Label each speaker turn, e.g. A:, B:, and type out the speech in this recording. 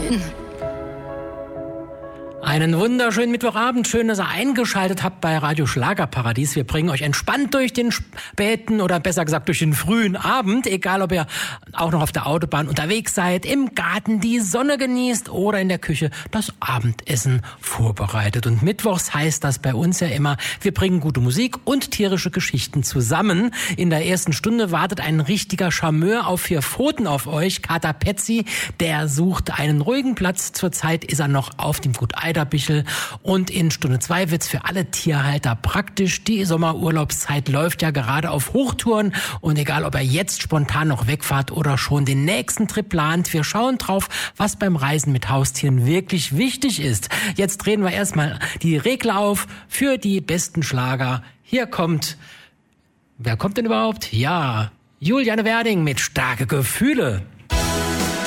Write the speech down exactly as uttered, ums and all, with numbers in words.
A: bin.
B: Einen wunderschönen Mittwochabend. Schön, dass ihr eingeschaltet habt bei Radio Schlagerparadies. Wir bringen euch entspannt durch den späten oder besser gesagt durch den frühen Abend. Egal, ob ihr auch noch auf der Autobahn unterwegs seid, im Garten die Sonne genießt oder in der Küche das Abendessen vorbereitet. Und mittwochs heißt das bei uns ja immer, wir bringen gute Musik und tierische Geschichten zusammen. In der ersten Stunde wartet ein richtiger Charmeur auf vier Pfoten auf euch. Kater Petsy, der sucht einen ruhigen Platz. Zurzeit ist er noch auf dem Gut Eiderbichel. Und in Stunde zwei wird's für alle Tierhalter praktisch. Die Sommerurlaubszeit läuft ja gerade auf Hochtouren. Und egal, ob er jetzt spontan noch wegfahrt oder schon den nächsten Trip plant, wir schauen drauf, was beim Reisen mit Haustieren wirklich wichtig ist. Jetzt drehen wir erstmal die Regler auf für die besten Schlager. Hier kommt, wer kommt denn überhaupt? Ja, Juliane Werding mit Starke Gefühle.